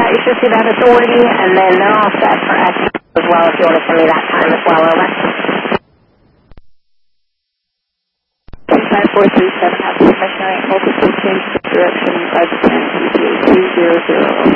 you should see that authority, and then they're all set for X as well if you want to send me that time as well, over. 5437, have the commissioner multiple change direction by the 10 ETA 200.